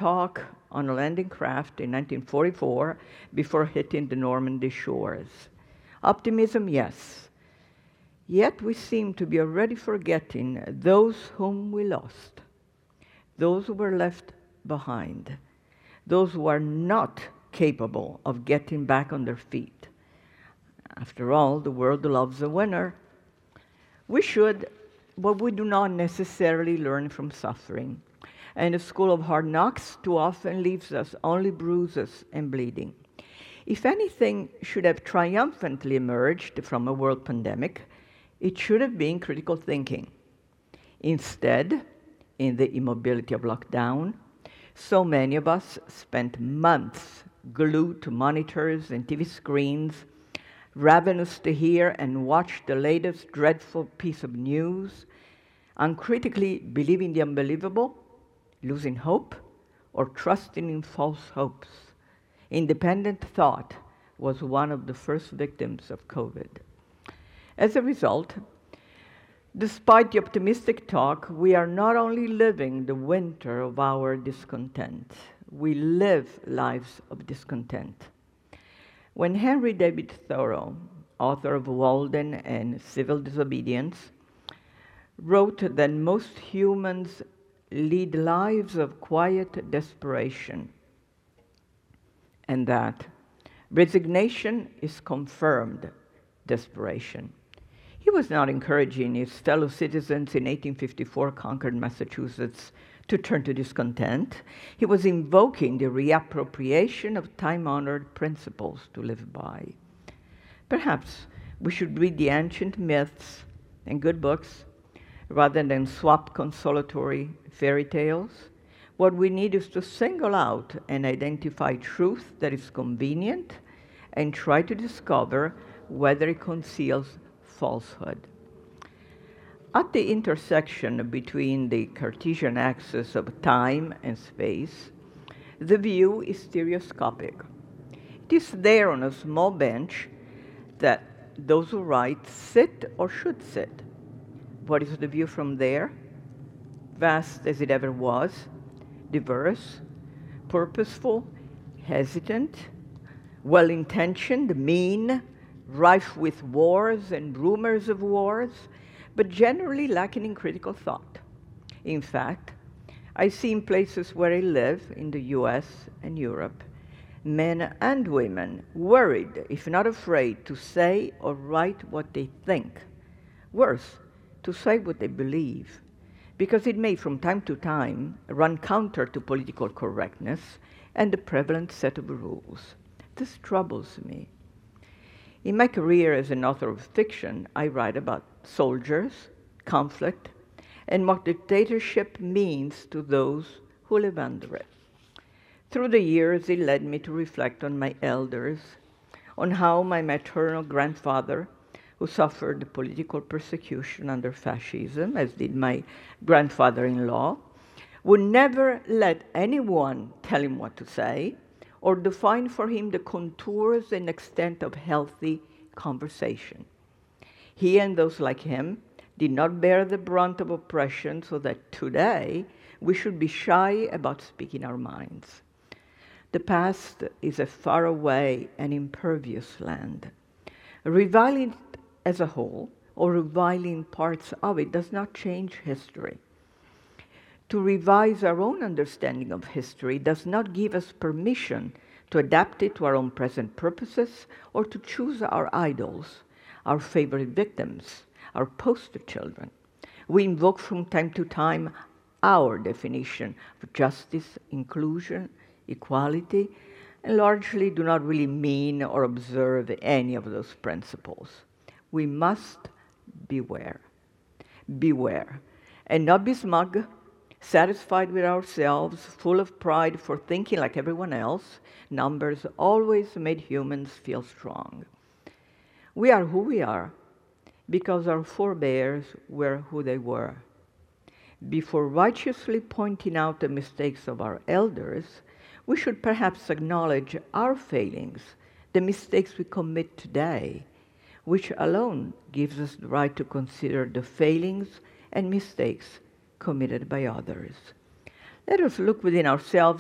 talk on a landing craft in 1944 before hitting the Normandy shores. Optimism, yes. Yet we seem to be already forgetting those whom we lost, those who were left behind, those who are not capable of getting back on their feet. After all, the world loves a winner. We should, but we do not necessarily learn from suffering. And the school of hard knocks too often leaves us only bruises and bleeding. If anything should have triumphantly emerged from a world pandemic, it should have been critical thinking. Instead, in the immobility of lockdown, so many of us spent months glued to monitors and TV screens, ravenous to hear and watch the latest dreadful piece of news, uncritically believing the unbelievable, losing hope, or trusting in false hopes. Independent thought was one of the first victims of COVID. As a result, despite the optimistic talk, we are not only living the winter of our discontent, we live lives of discontent. When Henry David Thoreau, author of Walden and Civil Disobedience, wrote that most humans lead lives of quiet desperation, and that resignation is confirmed desperation. He was not encouraging his fellow citizens in 1854 conquered Massachusetts to turn to discontent. He was invoking the reappropriation of time-honored principles to live by. Perhaps we should read the ancient myths and good books rather than swap consolatory fairy tales. What we need is to single out and identify truth that is convenient and try to discover whether it conceals falsehood. At the intersection between the Cartesian axis of time and space, the view is stereoscopic. It is there on a small bench that those who write sit or should sit. What is the view from there? Vast as it ever was, diverse, purposeful, hesitant, well-intentioned, mean, rife with wars and rumors of wars, but generally lacking in critical thought. In fact, I see in places where I live, in the US and Europe, men and women worried, if not afraid, to say or write what they think. Worse, to say what they believe, because it may from time to time run counter to political correctness and the prevalent set of rules. This troubles me. In my career as an author of fiction, I write about soldiers, conflict, and what dictatorship means to those who live under it. Through the years, it led me to reflect on my elders, on how my maternal grandfather, who suffered political persecution under fascism, as did my grandfather-in-law, would never let anyone tell him what to say or define for him the contours and extent of healthy conversation. He and those like him did not bear the brunt of oppression, so that today we should be shy about speaking our minds. The past is a faraway and impervious land. Reviling it as a whole, or reviling parts of it, does not change history. To revise our own understanding of history does not give us permission to adapt it to our own present purposes or to choose our idols, our favorite victims, our poster children. We invoke from time to time our definition of justice, inclusion, equality, and largely do not really mean or observe any of those principles. We must beware, and not be smug, satisfied with ourselves, full of pride for thinking like everyone else. Numbers always made humans feel strong. We are who we are because our forebears were who they were. Before righteously pointing out the mistakes of our elders, we should perhaps acknowledge our failings, the mistakes we commit today, which alone gives us the right to consider the failings and mistakes committed by others. Let us look within ourselves